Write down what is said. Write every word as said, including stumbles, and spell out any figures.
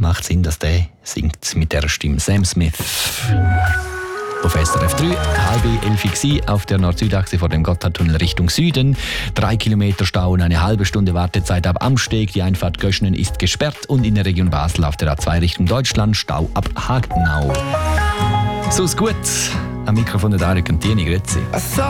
macht Sinn, dass der singt mit der Stimme. Sam Smith. Auf S R F drei, halb elf Uhr auf der Nord-Süd-Achse vor dem Gotthardtunnel Richtung Süden. Drei Kilometer Stau und eine halbe Stunde Wartezeit ab Amsteg. Die Einfahrt Göschnen ist gesperrt und in der Region Basel auf der A zwei Richtung Deutschland Stau ab Hagenau. So ist gut. Am Mikrofon der Dario Cantini, grüezi.